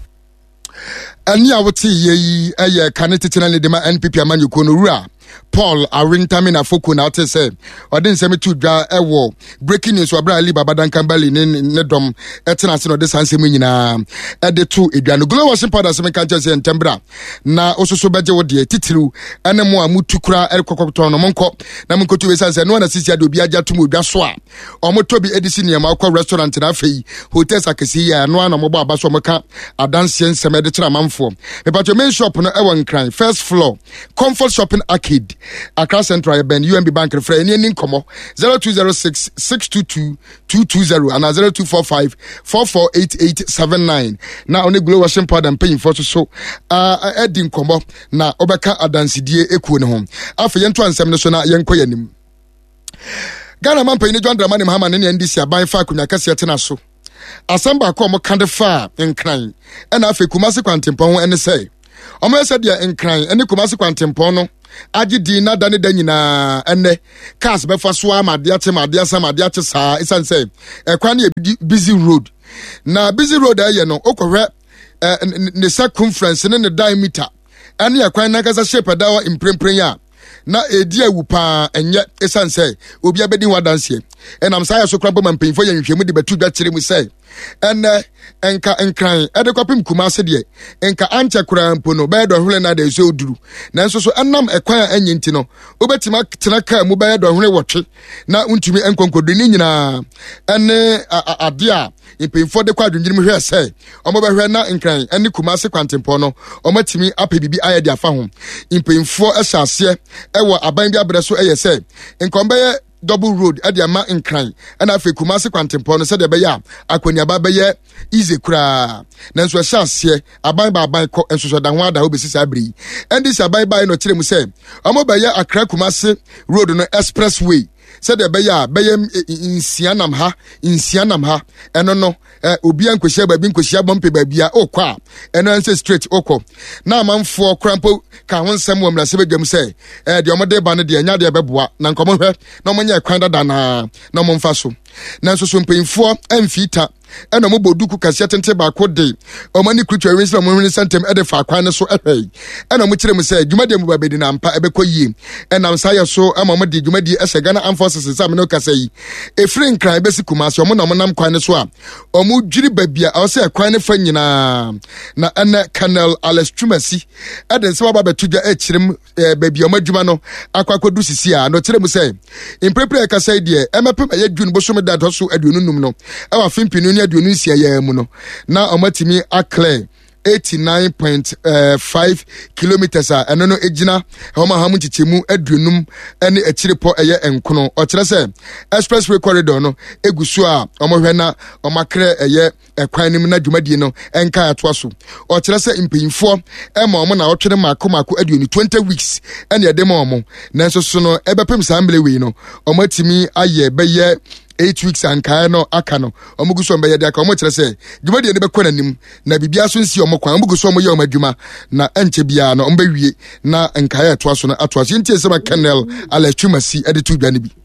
Ani awoti ye eye kanetitina ne dema N P P amanyuko no rua Paul Arintami na foko na ate se ode nsemi tu dwa ewo breaking news wabra Ali Babadan Kambali ne ne dom etena se no de sansemu nyina e de tu edwa no Global Washington Powder se menka nche se ntembra na ososo beje wo de titiru ene mo amutukura erkokoto no monko na monko tu we sanse no na sisi ade obi agya tum odwa so a omotobi edisi ne ma akwa restaurant na afei hotels akesi ya no na mobo abaso moka adanse nseme de tira manfo me patcho main shop no e won kran first floor Comfort Shopping Arcade Accra Central Ben U M B Bank refre ni ni nkomo zero two zero six six two two two two zero and zero two four five four four eight eight seven nine. Now on the Global Washington Powder paying for so uh edi nkomo na obeka adansidie ekuo ne ho afa yento ansem ne so na yenko yanim Ghana man paying John Dramani Mahama ne N D C aban fa akunya kase tena so asamba ko mo kande fa nkran e na afa Kumasi kwantempon ho ene sei omo ese dia nkran ene Kumasi kwantempon no agidi na dane da nyina enne cars befa so amade ate made asa made ate saa isan say ekwan na busy road na busy road aye no okohwe ne circumference ne ne diameter ene ekwan na kasa shape dawa imprempren ya na edi awu pa enye isan say obi abedi wadanse enam say so krampo mampinfo ye nhwemu de betu dwa kire mu say enne enka enkran ede kwapem Kumasi de enka anche krampo no be do hwele na de so oduru na nso so enam ekwan anyi nti no obetima tena ka mu be do hwele wotwe na untumi enkonkodo ni nyina enne ade a impinfo de kwadwunjiri mu hwe say omo be hwe na enkran enne Kumasi kwantempo no omatimi ape bibi aye de afa ho impinfo ehase ewo aban bi abre so eye say enkombe double road at the ama nkran and afi Kumasi kwantempo no se de be ya akwani aba be ye easy kura na nso hye aban ba aban ko enso so da ho ada obesi sabri and this aban ba no kire mu se omo be ye Accra Kumasi road no expressway said the beya beyem in Sianam ha in Sianam ha eno no obi ankohia ba bi nkohia bompe ba bia okwa eno anse straight okọ na amanfo krampo ka ho nsem wo mrase bedwam se eh de omode ba no de anya de beboa na nkomo hwe na omonye kwan dada na na omfa so na nso so mpemfo amfita eno mo boduku kase tente ba ko de omani kritwa winsla mo hwene sentem e de fa kwan ne so ehwe eno mo kire mu se dwumade mu ba bedi na mpa e be koyie enam saye so ama mo de dwumade e Ghana Amforces sam no kase yi efrin kran e be si Kumasi omo na mo nam kwan ne so a omo dwiri babia o se kwan ne fa nyina na ene Colonel Alex Twumasi e de se ba betudwa e kirem babia omo adwuma no akwakodu sisi a no kire mu se imprepare kase de e mepem e dwun bo so me da to so aduonunum no e wa fimpinu aduonu sia ya mu no na omatimi akle eighty-nine point five kilometers a eno no ejina homa hamu chichemu aduonum ene akiripo eye enkono o kire se expressway corridor no egusu a omohwe na omakre eye ekwan nim na dwumadie no enka ato so o kire se mpanyimfo ema omo na otwere makomako aduonu twenty weeks ene ede ma omo na nso so no ebepem sambele we no omatimi aye beye eight weeks and kaino akano omuguso mbe yede aka omo kire se dwumade ne bekọ nanim na bibia so nsi omo kwan omuguso omo ye omadwuma na enche bia na ombe wie na nkaya to aso na ato aso ntie se ba Colonel Alex Twumasi ede tu dwane bi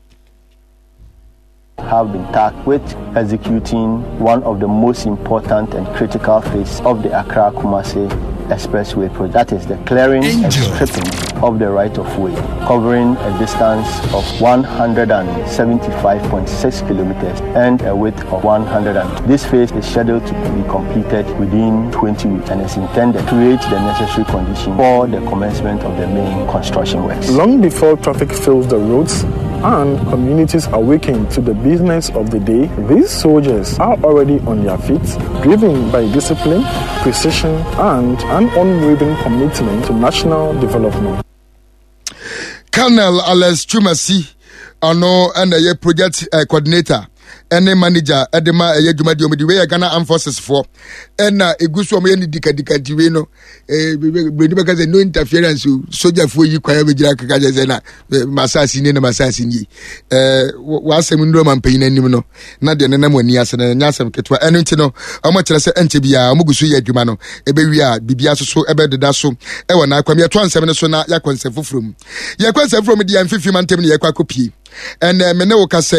have been tasked with executing one of the most important and critical phases of the Accra Kumasi Expressway project. That is the clearing Angel. and stripping of the right of way, covering a distance of one hundred seventy-five point six kilometers and a width of one hundred. This phase is scheduled to be completed within twenty weeks and is intended to create the necessary conditions for the commencement of the main construction works. Long before traffic fills the roads and communities awaken to the business of the day, these soldiers are already on their feet, driven by discipline, precision, and an unwavering commitment to national development. Colonel Alex Twumasi, ano and a project uh, coordinator. Ene manager edema eye dwumadi omedi we Ghana Armed Forces for ena egusu omo ye ni dikadika diwe no eh bedi beka say no interference soldier fo yi kwaya begira kaka je say na masasi ni na masasi ni eh wa asem ndo man panyin anim no na de ne na mani ase na nya asem ketwa eno nti no omo kire se enche bia omo gusu ye adwuma no ebe wi a bibia so so ebe deda so e wona akwam ye to ansem ne so na yakonsefo from ye konsefo from de amfifi mantem ne ye kwa kopie ene me ne wo kasa yi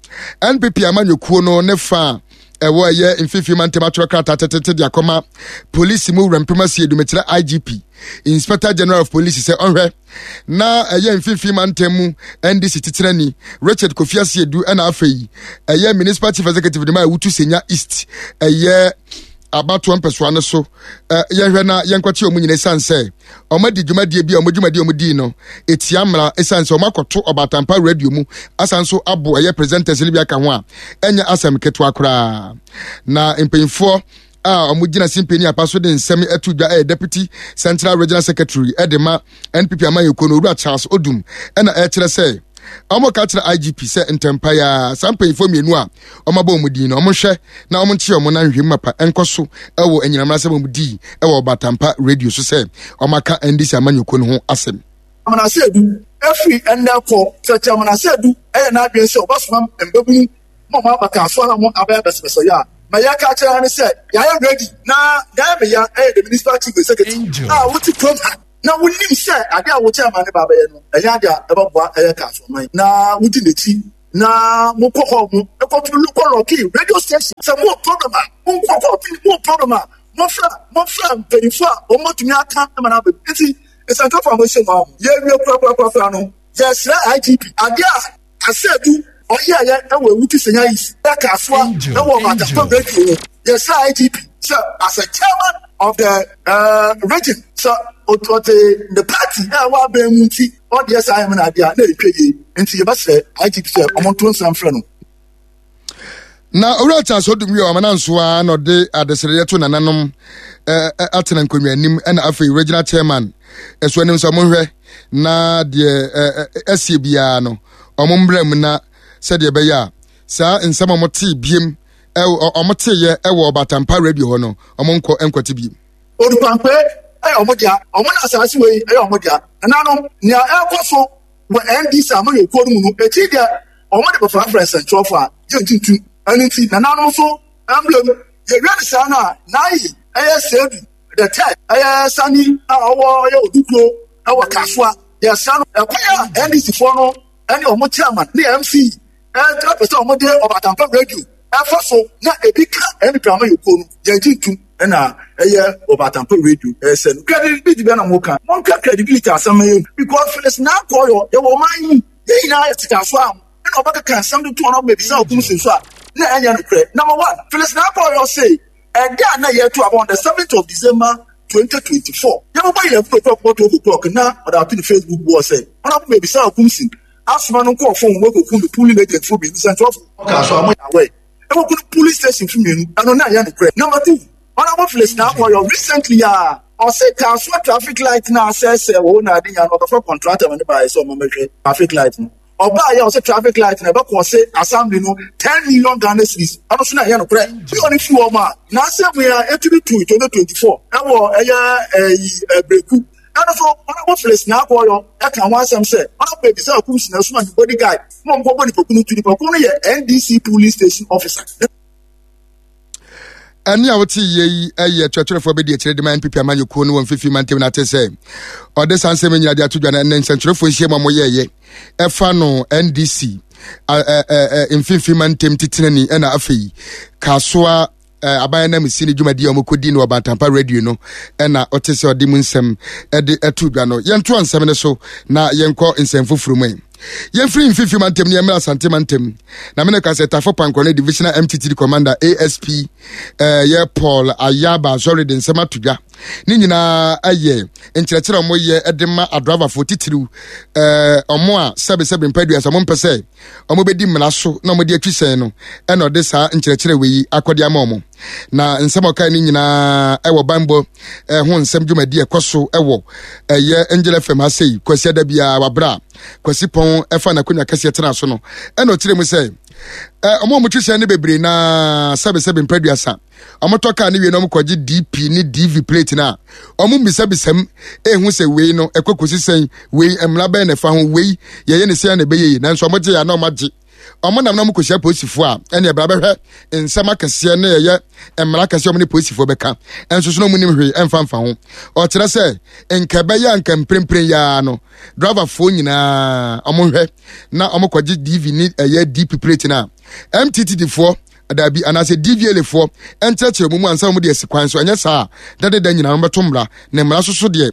N P P amanyɔkuo no ne fa ɛwɔ ɛyɛ mfifi mantem atwerɛ krata tetete de akɔma police mu rempema sie dumetira I G P Inspector General of Police sɛ ɔhwɛ na ɛyɛ mfifi mantem mu N D C titirani Richard Kofi Asiedu ɛna afei ɛyɛ Municipal Chief Executive de ma Wutu Senya East ɛyɛ abato mpɛsoa no so eh yɛhwɛ na yɛnkwate omu nyina san sɛ ɔmadi dwumadie bi ɔmo dwumadie ɔmo di no etia mra esan sɛ ɔmakoto Obatampa radio mu asan so abo ɛyɛ presenters ne bi aka ho a ɛnya asɛm ketwa koraa na mpanyinfoɔ a ɔmo gyina simpeni apaso de nsɛm etu dwa ɛyɛ Deputy Central Regional Secretary ɛdema N P P amanyɔkuo no Owura Charles Odum ɛna ɛkyerɛ sɛ Omo katra I G P se ntempa ya sampai fo mienu a omo ba omudi no omo hwe na omo nche omo na nhwe mapa enkoso ewo enyinamra se omudi ewo Obatampa radio so se omo aka N D C amanyɔkuo no ho asem amana se edu efi enda ko cheche amana se edu e na adwen se obasoma embebu mo ma baka so na mo abaya besbeso ya ma ya ka kira ne se ya ya ready na ya me ya e the Municipal Chief Executive ah what it come na wonim se ade a wo chairman ne baba ye no eya ade a ebeboa eye ka so man na wudi nechi na mo ko ho mo e ko tulu ko rocky radio station se mo problem a mo ko ko mo problem a mo fra mo fra perifo o mo tumi aka e ma na be enti e san ka fa mo se ma ye wi kwa kwa kwa fra no yes I G P ade a asedu o ye ye e wo Wutu Senya East e ka so e wo Obatampa radio yes I G P so as a chairman of the uh, region so what the party eh wa be munti all the S I M na dia na etweye nti ye ba se I G P se omonto nsam frɛ no na Owura Charles Odum wi o amana nso a no de adesere to nananom eh atena nkonwa anim na afei regional chairman eso anim so monhwɛ na de asie bia no omombram na se de be ya saa nsam omote biem e omote ye e wo Obatampa radio ho no omonko enkwati biem Odupampe eh omodia omona asase we eh omodia nanom nia ekoso wo N D C amanyɔkuo mu no eti dia omode be fa friends and twelve a ye ntintu aniti nanom so emblem ye wi sa na nai eh sebi the tag eh sani a owo ye odukro e wo kaswa ye sano ekwaya N D C for no ene omo chairman ne M C eh three percent omode Obatampa radio afaso na ebika N P P amanyɔkuo no ye ntintu na eye Obatampa radio esen credibility be na mo kan mo ka credibility asamaye because Phyllis na koyo ye wo man ye na ye tikaso am na obaka kan sam to no maybe say okum so a na anya no cre number one Phyllis na koyo say e da na ye to about the seventh of December twenty twenty-four ye mo ba ye to talk about two o'clock na or that in Facebook was say ona maybe say okum sin asma no ko phone we go kum the police agent for be central ka so am away e wo kun police station fi menu ano na anya no cre number two Honorable Phyllis now for your recently uh or say cancel traffic light now says oh na dey no for contractor when buy so mo traffic light no or buy your say traffic light na be ko say assembly no ten million Ghana cedis ano so na here no pre you only few more na say we are eighty-two twenty twenty-four e wo eya eh breku ano so Honorable Phyllis now for your e kan one some say honorable be say okum sin so na body guy mo mo body pokunu to the pokunu ye N D C police station officer ani a wote yi ayi atwatwerefo be de akire de man N P P amanyɔkuo no wonfifi mantem na te sɛ ɔde sansɛm nyina de atodwa na nsɛntwerefo nhie ma mo yɛyɛ ɛfa no N D C mfifi mantem titinani ɛna afei kasoa aban na misi ne dwumadi a omokodi no Obatampa radio no ɛna ɔte sɛ ɔde mu nsɛm ɛde atodwa no yɛnto ansɛm ne so na yɛnkɔ nsɛm foforo mu Yemfri mfifi mantem ni emela sante mantem na mene ka se tafo pankone divisional M T T commander A S P eh ye Paul Ayaba sorry den sema tudwa ni nyina aye enkyerɛkyerɛ omo ye edema adriver for titiriu eh omo a sebe sebe mpadu asa mo mpese omo bedi mmela so na omo de atwisen no ɛna ɔde saa enkyerɛkyerɛ weyi akɔde ama omo na nsɛm ɔka ni nyina ɛwɔ bambo eh ho nsɛm dwumadi ɛkɔso ɛwɔ ɛyɛ Angel F M asei kwasi adabia wabra kwasi pon efa na konya kase tena so no e no kire mu se eh omo mo twise ne bebre na sabe sabe mpaduasa omo toka ne wie no mo kwaji D P ni D V plate na omo mbisa bisam e hu se wei no ekokosi sen wei emla ba na fa ho wei ye ye ne se na beye na nso omo je ya na omo je ɔmo nam na mo kɔhyia polisifoɔ a ɛne ɛbra bɛhwɛ nsɛm akɛseɛ ne ɛyɛ mmara akɛseɛ ɔmo ne polisifoɔ bɛka ɛnso so no mo nim hwee ɛmfa mfa ho ɔkyerɛ sɛ nka bɛyɛ anka mprempren yaa no driverfoɔ nyinaa ɔmo hwɛ na ɔmo kɔgye D V ne ɛyɛ D P plate na M T T D foɔ adabi anase D V L foɔ ɛnkyerɛkyerɛ mu mu ansa mo de asi kwan so ɛnyɛ saa dade da nyinaa mo bɛto mmara ne mmara so so deɛ